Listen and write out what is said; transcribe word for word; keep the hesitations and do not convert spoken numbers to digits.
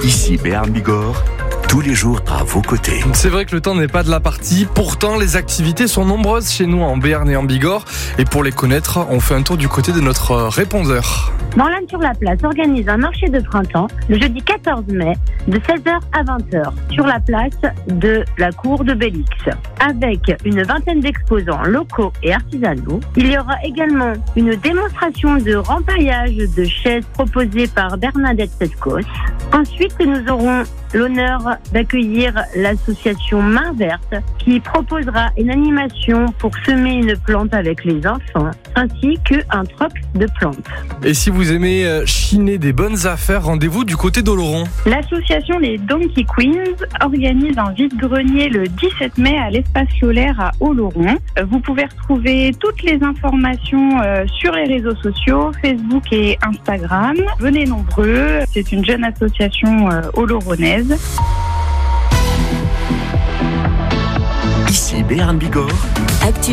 Ici Béarn Bigorre, tous les jours à vos côtés. C'est vrai que le temps n'est pas de la partie, pourtant les activités sont nombreuses chez nous en Béarn et en Bigorre. Et pour les connaître, on fait un tour du côté de notre répondeur. Morlanes-sur-la-Place organise un marché de printemps le jeudi quatorze mai de seize heures à vingt heures sur la place de la cour de Bélix. Avec une vingtaine d'exposants locaux et artisanaux, il y aura également une démonstration de rempaillage de chaises proposée par Bernadette Pescos. Ensuite, nous aurons l'honneur d'accueillir l'association Main Verte qui proposera une animation pour semer une plante avec les enfants ainsi qu'un troc de plantes. Et si vous aimez chiner des bonnes affaires, rendez-vous du côté d'Oloron. L'association Les Donkey Queens organise un vide-grenier le dix-sept mai à l'espace Solaire à Oloron. Vous pouvez retrouver toutes les informations sur les réseaux sociaux, Facebook et Instagram. Venez nombreux, c'est une jeune association oloronnaise. Ici Béarn Bigorre.